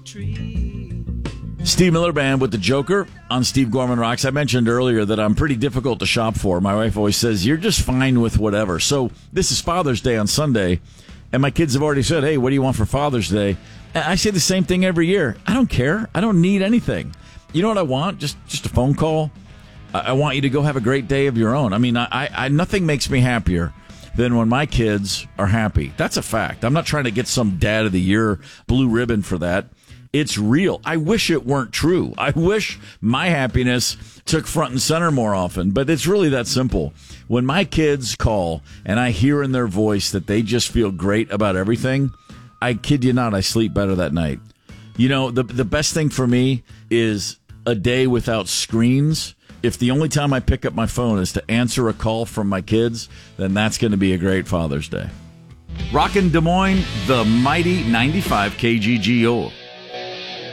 Steve Miller Band with the Joker on Steve Gorman Rocks. I mentioned earlier that I'm pretty difficult to shop for. My wife always says, you're just fine with whatever. So this is Father's Day on Sunday, and my kids have already said, hey, what do you want for Father's Day? And I say the same thing every year. I don't care. I don't need anything. You know what I want? Just a phone call. I want you to go have a great day of your own. I mean, I nothing makes me happier than when my kids are happy. That's a fact. I'm not trying to get some Dad of the Year blue ribbon for that. It's real. I wish it weren't true. I wish my happiness took front and center more often, but it's really that simple. When my kids call and I hear in their voice that they just feel great about everything, I kid you not, I sleep better that night. You know, the best thing for me is a day without screens. If the only time I pick up my phone is to answer a call from my kids, then that's going to be a great Father's Day. Rockin' Des Moines, the mighty 95 KGGO.